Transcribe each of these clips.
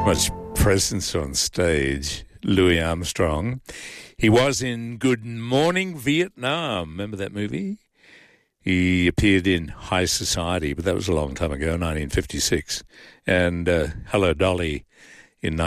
Much presence on stage, Louis Armstrong. He was in Good Morning Vietnam. Remember that movie? He appeared in High Society, but that was a long time ago, 1956. And Hello, Dolly in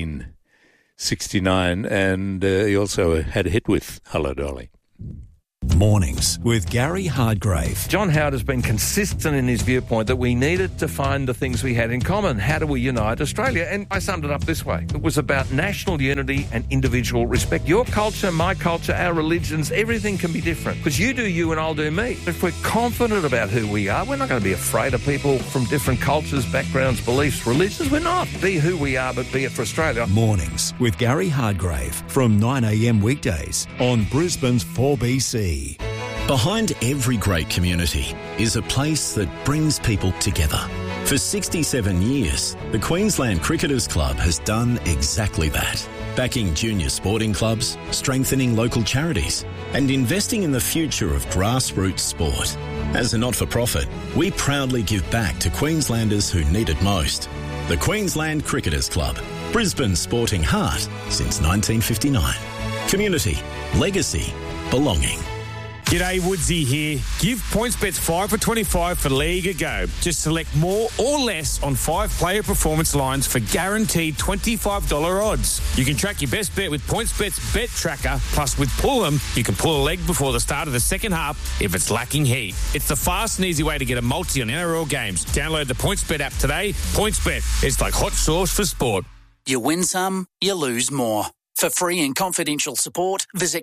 1969. And he also had a hit with Hello, Dolly. Mornings with Gary Hardgrave. John Howard has been consistent in his viewpoint that we needed to find the things we had in common. How do we unite Australia? And I summed it up this way. It was about national unity and individual respect. Your culture, my culture, our religions, everything can be different. Because you do you and I'll do me. If we're confident about who we are, we're not going to be afraid of people from different cultures, backgrounds, beliefs, religions. We're not. Be who we are, but be it for Australia. Mornings with Gary Hardgrave from 9 a.m. weekdays on Brisbane's 4BC. Behind every great community is a place that brings people together. For 67 years, the Queensland Cricketers Club has done exactly that. Backing junior sporting clubs, strengthening local charities, and investing in the future of grassroots sport. As a not-for-profit, we proudly give back to Queenslanders who need it most. The Queensland Cricketers Club, Brisbane's sporting heart since 1959. Community, legacy, belonging. G'day, Woodsy here. Give PointsBet 5 for 25 for League a go. Just select more or less on 5 player performance lines for guaranteed $25 odds. You can track your best bet with PointsBet's Bet Tracker. Plus, with Pull'em, you can pull a leg before the start of the second half if it's lacking heat. It's the fast and easy way to get a multi on NRL games. Download the PointsBet app today. PointsBet, it's like hot sauce for sport. You win some, you lose more. For free and confidential support, visit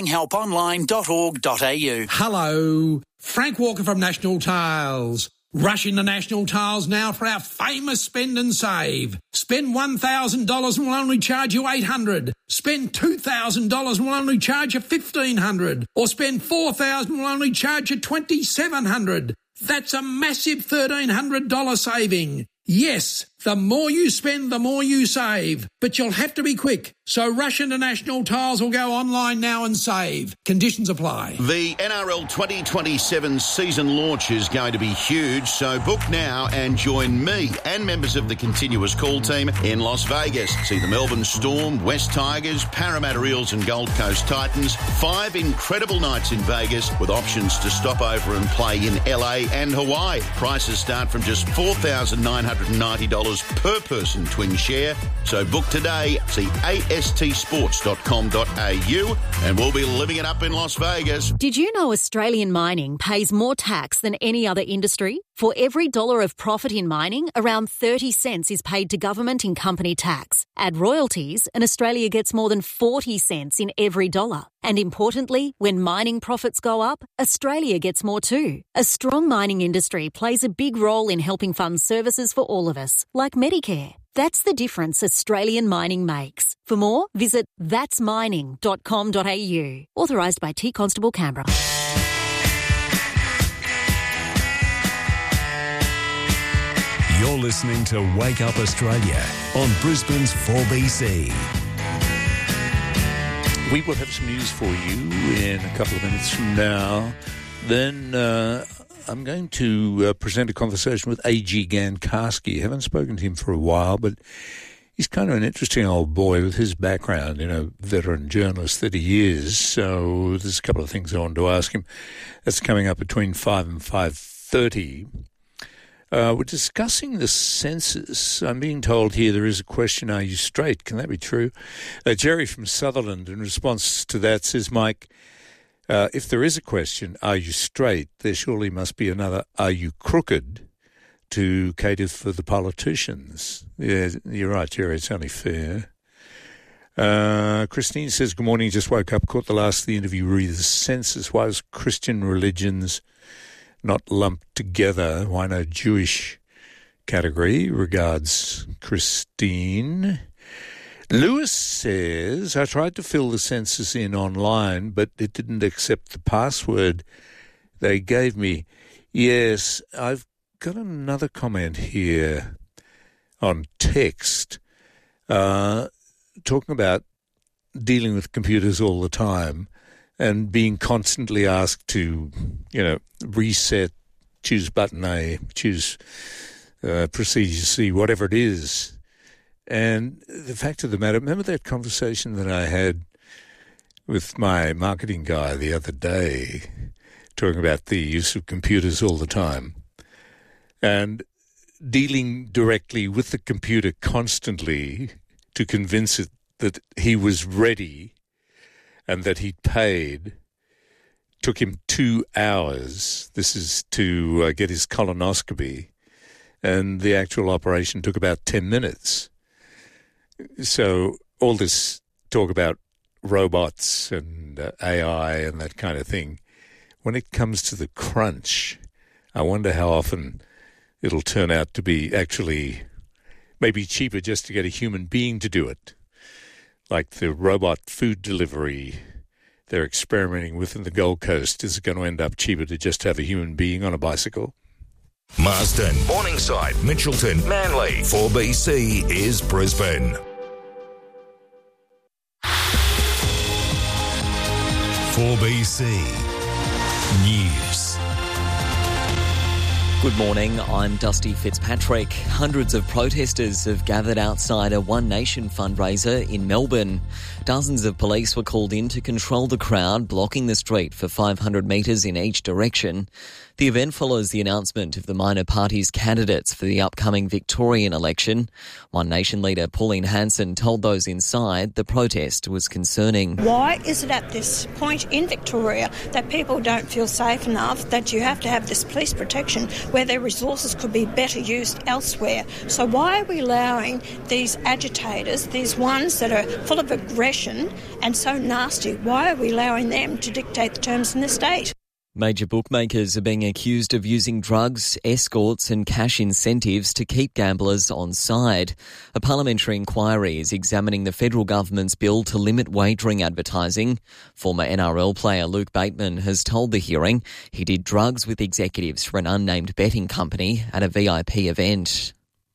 gamblinghelponline.org.au. Hello, Frank Walker from National Tiles. Rush into National Tiles now for our famous spend and save. Spend $1,000 and we'll only charge you $800. Spend $2,000 and we'll only charge you $1,500. Or spend $4,000 and we'll only charge you $2,700. That's a massive $1,300 saving. Yes, the more you spend, the more you save. But you'll have to be quick. So rush into National Tiles or go online now and save. Conditions apply. The NRL 2027 season launch is going to be huge, so book now and join me and members of the Continuous Call team in Las Vegas. See the Melbourne Storm, West Tigers, Parramatta Eels and Gold Coast Titans. 5 incredible nights in Vegas with options to stop over and play in LA and Hawaii. Prices start from just $4,990 per person twin share. So book today. See astsports.com.au and we'll be living it up in Las Vegas. Did you know Australian mining pays more tax than any other industry? For every dollar of profit in mining, around 30 cents is paid to government in company tax. Add royalties and Australia gets more than 40 cents in every dollar. And importantly, when mining profits go up, Australia gets more too. A strong mining industry plays a big role in helping fund services for all of us, like Medicare. That's the difference Australian mining makes. For more, visit thatsmining.com.au. Authorised by T Constable Canberra. You're listening to Wake Up Australia on Brisbane's 4BC. We will have some news for you in a couple of minutes from now. Then I'm going to present a conversation with A.G. Gankarski. I haven't spoken to him for a while, but he's kind of an interesting old boy with his background, veteran journalist that he is. So there's a couple of things I wanted to ask him. That's coming up between 5 and 5:30. We're discussing the census. I'm being told here there is a question, are you straight? Can that be true? Jerry from Sutherland, in response to that, says, Mike, if there is a question, are you straight, there surely must be another, are you crooked, to cater for the politicians. Yeah, you're right, Jerry, it's only fair. Christine says, good morning, just woke up, caught the last of the interview, read the census. Why was Christian religions not lumped together? Why no Jewish category? Regards, Christine. Lewis says, I tried to fill the census in online, but it didn't accept the password they gave me. Yes, I've got another comment here on text, talking about dealing with computers all the time and being constantly asked to, reset, choose button A, choose procedure C, whatever it is. And the fact of the matter, remember that conversation that I had with my marketing guy the other day, talking about the use of computers all the time and dealing directly with the computer constantly to convince it that he was ready and that he'd paid. Took him 2 hours. This is to get his colonoscopy. And the actual operation took about 10 minutes. So all this talk about robots and AI and that kind of thing, when it comes to the crunch, I wonder how often it'll turn out to be actually maybe cheaper just to get a human being to do it. Like the robot food delivery they're experimenting with in the Gold Coast. Is it going to end up cheaper to just have a human being on a bicycle? Marsden, Morningside, Mitchelton, Manly. 4BC is Brisbane. 4BC News. Good morning, I'm Dusty Fitzpatrick. Hundreds of protesters have gathered outside a One Nation fundraiser in Melbourne. Dozens of police were called in to control the crowd, blocking the street for 500 metres in each direction. The event follows the announcement of the minor party's candidates for the upcoming Victorian election. One Nation leader Pauline Hanson told those inside the protest was concerning. Why is it at this point in Victoria that people don't feel safe enough that you have to have this police protection where their resources could be better used elsewhere? So why are we allowing these agitators, these ones that are full of aggression and so nasty, why are we allowing them to dictate the terms in the state? Major bookmakers are being accused of using drugs, escorts and cash incentives to keep gamblers on side. A parliamentary inquiry is examining the federal government's bill to limit wagering advertising. Former NRL player Luke Bateman has told the hearing he did drugs with executives for an unnamed betting company at a VIP event.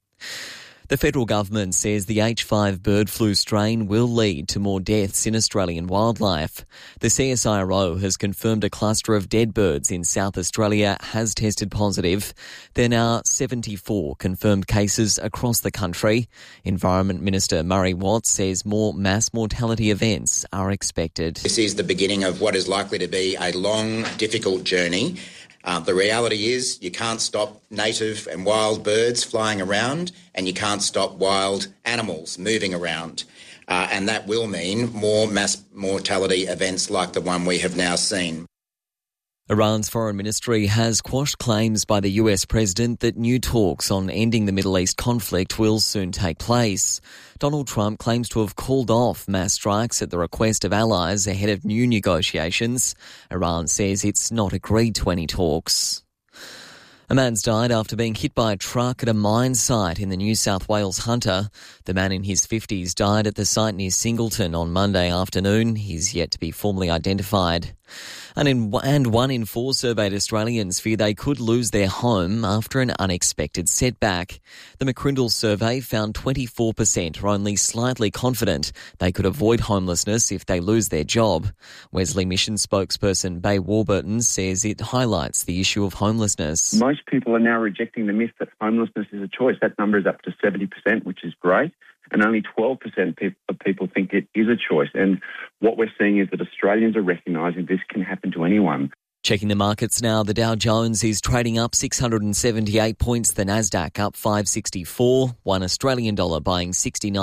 The federal government says the H5 bird flu strain will lead to more deaths in Australian wildlife. The CSIRO has confirmed a cluster of dead birds in South Australia has tested positive. There are now 74 confirmed cases across the country. Environment Minister Murray Watts says more mass mortality events are expected. This is the beginning of what is likely to be a long, difficult journey. The reality is you can't stop native and wild birds flying around and you can't stop wild animals moving around. And that will mean more mass mortality events like the one we have now seen. Iran's foreign ministry has quashed claims by the US president that new talks on ending the Middle East conflict will soon take place. Donald Trump claims to have called off mass strikes at the request of allies ahead of new negotiations. Iran says it's not agreed to any talks. A man's died after being hit by a truck at a mine site in the New South Wales Hunter. The man in his 50s died at the site near Singleton on Monday afternoon. He's yet to be formally identified. And 1 in 4 surveyed Australians fear they could lose their home after an unexpected setback. The McCrindle survey found 24% are only slightly confident they could avoid homelessness if they lose their job. Wesley Mission spokesperson Bay Warburton says it highlights the issue of homelessness. Most people are now rejecting the myth that homelessness is a choice. That number is up to 70%, which is great. And only 12% of people think it is a choice. And what we're seeing is that Australians are recognising this can happen to anyone. Checking the markets now, the Dow Jones is trading up 678 points, the Nasdaq up 564, $1 Australian dollar buying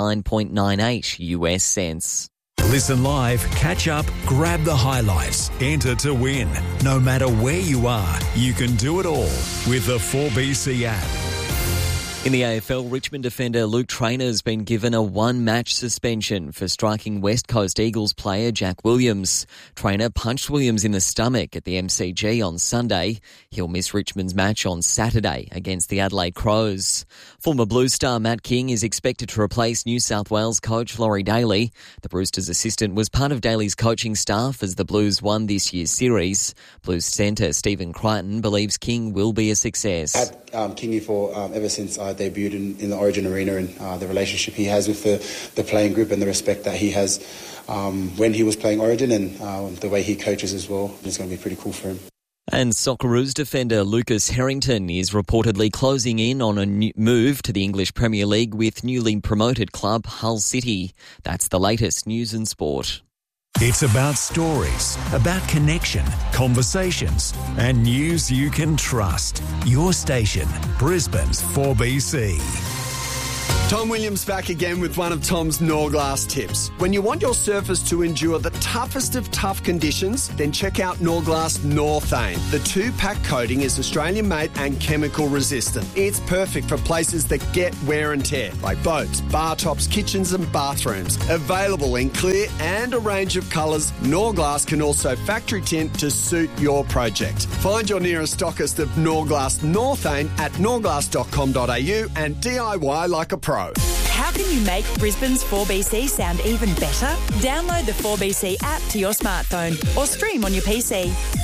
69.98 US cents. Listen live, catch up, grab the highlights, enter to win. No matter where you are, you can do it all with the 4BC app. In the AFL, Richmond defender Luke Traynor has been given a one-match suspension for striking West Coast Eagles player Jack Williams. Traynor punched Williams in the stomach at the MCG on Sunday. He'll miss Richmond's match on Saturday against the Adelaide Crows. Former Blues star Matt King is expected to replace New South Wales coach Laurie Daly. The Roosters assistant was part of Daly's coaching staff as the Blues won this year's series. Blues centre Stephen Crichton believes King will be a success. Had Kingy for ever since I debuted in the Origin Arena, and the relationship he has with the playing group and the respect that he has when he was playing Origin and the way he coaches as well. It's going to be pretty cool for him. And Socceroos defender Lucas Harrington is reportedly closing in on a new move to the English Premier League with newly promoted club Hull City. That's the latest news and sport. It's about stories, about connection, conversations, and news you can trust. Your station, Brisbane's 4BC. Tom Williams back again with one of Tom's Norglass tips. When you want your surface to endure the toughest of tough conditions, then check out Norglass Northane. The 2-pack coating is Australian-made and chemical resistant. It's perfect for places that get wear and tear, like boats, bar tops, kitchens and bathrooms. Available in clear and a range of colours, Norglass can also factory tint to suit your project. Find your nearest stockist of Norglass Northane at norglass.com.au and DIY like a pro. How can you make Brisbane's 4BC sound even better? Download the 4BC app to your smartphone or stream on your PC.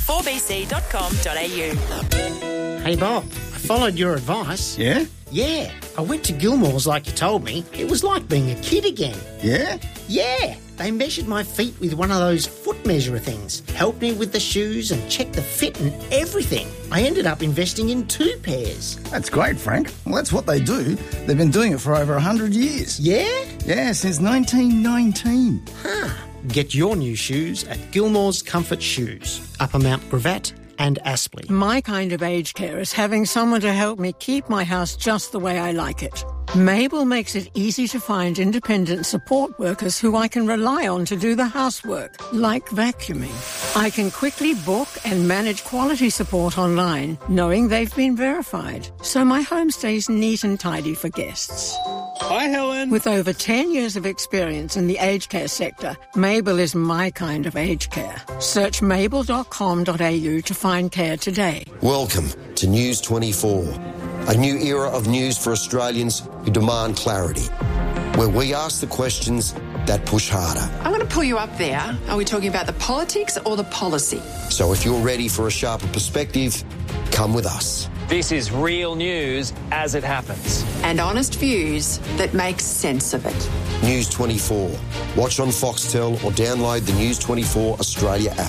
4bc.com.au. Hey Bob, I followed your advice. Yeah? Yeah, I went to Gilmore's like you told me. It was like being a kid again. Yeah? Yeah, they measured my feet with one of those foot measurer things, helped me with the shoes and checked the fit and everything. I ended up investing in 2 pairs. That's great, Frank. Well, that's what they do. They've been doing it for over 100 years. Yeah? Yeah, since 1919. Huh. Get your new shoes at Gilmore's Comfort Shoes, Upper Mount Gravatt and Aspley. My kind of aged care is having someone to help me keep my house just the way I like it. Mabel makes it easy to find independent support workers who I can rely on to do the housework, like vacuuming. I can quickly book and manage quality support online, knowing they've been verified, so my home stays neat and tidy for guests. Hi, Helen. With over 10 years of experience in the aged care sector, Mabel is my kind of aged care. Search mabel.com.au to find care today. Welcome to News 24, a new era of news for Australians who demand clarity, where we ask the questions that push harder. I'm going to pull you up there. Are we talking about the politics or the policy? So if you're ready for a sharper perspective, come with us. This is real news as it happens. And honest views that make sense of it. News 24. Watch on Foxtel or download the News 24 Australia app.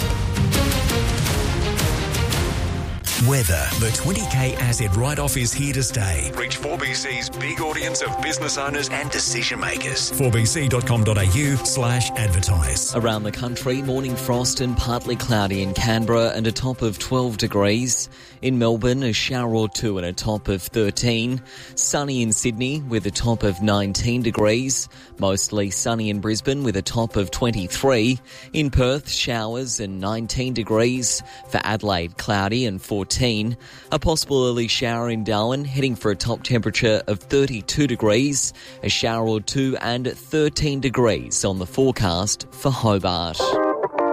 Weather. The 20K asset write-off is here to stay. Reach 4BC's big audience of business owners and decision makers. 4bc.com.au/advertise. Around the country, morning frost and partly cloudy in Canberra and a top of 12 degrees. In Melbourne, a shower or two and a top of 13. Sunny in Sydney with a top of 19 degrees. Mostly sunny in Brisbane with a top of 23. In Perth, showers and 19 degrees. For Adelaide, cloudy and 14. A possible early shower in Darwin, heading for a top temperature of 32 degrees. A shower or two and 13 degrees on the forecast for Hobart.